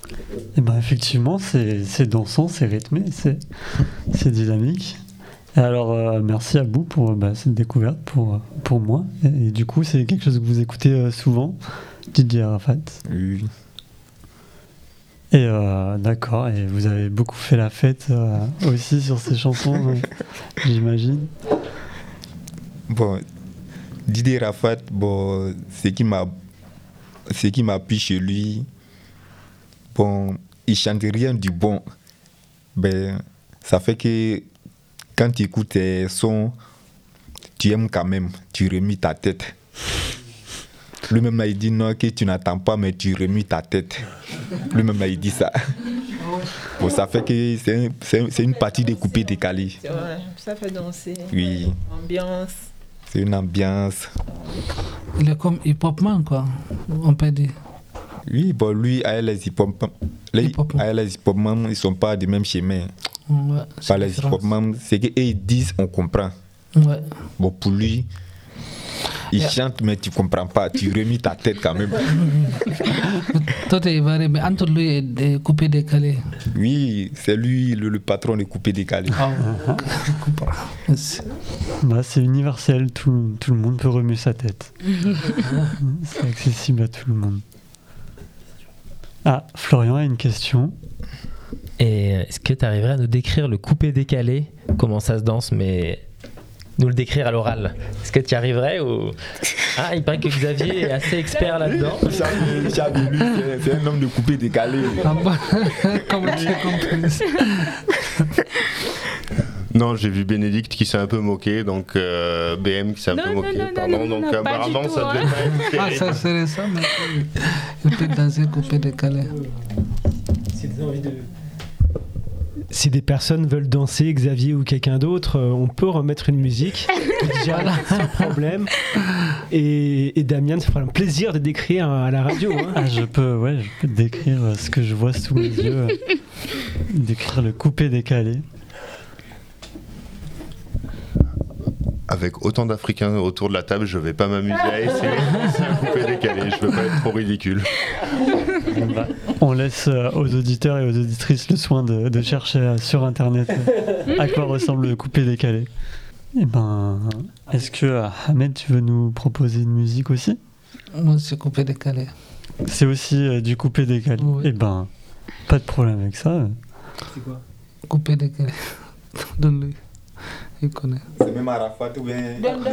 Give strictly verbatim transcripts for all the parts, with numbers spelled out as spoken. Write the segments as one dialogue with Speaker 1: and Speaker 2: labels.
Speaker 1: Et ben effectivement, c'est, c'est dansant, c'est rythmé, c'est, c'est dynamique. Et alors, euh, merci à vous pour bah, cette découverte pour, pour moi. Et, et du coup, c'est quelque chose que vous écoutez euh, souvent, D J Arafat.
Speaker 2: Oui.
Speaker 1: Et euh, d'accord, et vous avez beaucoup fait la fête euh, aussi sur ces chansons, euh, j'imagine.
Speaker 2: Bon, D J Arafat, bon, ce qui m'a, ce qui m'a pris chez lui, bon, il chante rien du bon. Ben, ça fait que quand tu écoutes tes sons, tu aimes quand même, tu remues ta tête. Lui-même là, il dit non, que tu n'attends pas, mais tu remues ta tête. Lui-même là, il dit ça. Bon, ça fait que c'est, un, c'est, un, c'est une partie découpée décalée.
Speaker 3: C'est vrai, ça fait danser.
Speaker 2: Oui.
Speaker 3: Ambiance.
Speaker 2: C'est une ambiance.
Speaker 4: Il est comme hip-hop-man, quoi, on peut dire.
Speaker 2: Oui, bon, lui, avec les hip-hop, les, avec les hip-hop-man, ils ne sont pas du même chemin.
Speaker 4: Ouais,
Speaker 2: Par les hip-hop-man, c'est qu'eux, ils disent, on comprend.
Speaker 4: Ouais.
Speaker 2: Bon, pour lui, il yeah. chante, mais tu ne comprends pas. Tu remis ta tête quand même.
Speaker 4: Toi, tu es varié, mais entre lui et Coupé Décalé.
Speaker 2: Oui, c'est lui le, le patron de Coupé Décalé.
Speaker 4: Oh,
Speaker 1: bah, c'est universel, tout, tout le monde peut remuer sa tête. C'est accessible à tout le monde. Ah, Florian a une question.
Speaker 5: Et est-ce que tu arriverais à nous décrire le coupé décalé, comment ça se danse, mais nous le décrire à l'oral? Est-ce que tu y arriverais ou... Ah, il paraît que Xavier est assez expert là-dedans.
Speaker 2: Xavier, c'est, c'est un homme de coupé décalé.
Speaker 4: Comment tu as compris?
Speaker 6: Non, j'ai vu Bénédicte qui s'est un peu moqué, donc euh, B M qui s'est un
Speaker 3: non,
Speaker 6: peu moqué.
Speaker 3: Non, non,
Speaker 6: Pardon,
Speaker 3: non, non,
Speaker 6: donc
Speaker 3: non,
Speaker 6: apparemment
Speaker 3: tout,
Speaker 6: ça
Speaker 3: hein.
Speaker 6: devait pas être.
Speaker 4: Ah, ça serait ça, mais il peut danser Coupé Décalé.
Speaker 7: Si des envies de... Si des personnes veulent danser, Xavier ou quelqu'un d'autre, euh, on peut remettre une musique, déjà sans problème. Et, et Damien, ça fera un plaisir de décrire à la radio. Hein.
Speaker 1: Ah, je peux, ouais, je peux décrire ce que je vois sous mes yeux, décrire le coupé décalé.
Speaker 6: Avec autant d'Africains autour de la table, je vais pas m'amuser à essayer de danser un coupé décalé. Je veux pas être trop ridicule.
Speaker 1: On laisse aux auditeurs et aux auditrices le soin de, de chercher sur internet à quoi ressemble le coupé décalé. Et ben, est-ce que Ahmed, tu veux nous proposer une musique aussi?
Speaker 4: Moi, c'est Coupé Décalé.
Speaker 1: C'est aussi euh, du coupé décalé.
Speaker 4: Oui.
Speaker 1: Et ben, pas de problème avec ça.
Speaker 7: C'est quoi?
Speaker 4: Coupé Décalé. Donne-lui. Il connaît.
Speaker 2: C'est même Arafat ou bien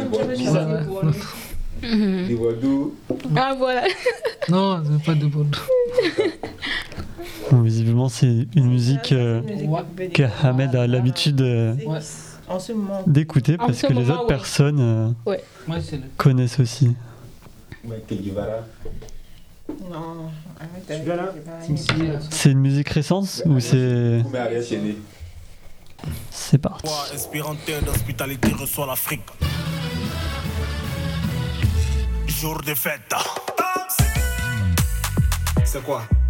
Speaker 2: des Bordeaux.
Speaker 3: Ah voilà.
Speaker 4: Non, c'est pas de Bordeaux.
Speaker 1: Bon, visiblement, c'est une musique euh, que Ahmed a l'habitude euh,
Speaker 4: Ouais.
Speaker 3: En ce moment.
Speaker 1: d'écouter
Speaker 3: En
Speaker 1: parce
Speaker 3: ce
Speaker 1: que les
Speaker 3: moment,
Speaker 1: autres
Speaker 3: ouais.
Speaker 1: personnes euh,
Speaker 3: Ouais.
Speaker 4: Moi, c'est le...
Speaker 1: connaissent aussi.
Speaker 3: Non, arrête.
Speaker 7: Tu viens là?
Speaker 1: C'est une musique récente ou c'est... C'est parti.
Speaker 8: Inspirante d'hospitalité reçoit l'Afrique. Jour de fête. C'est quoi?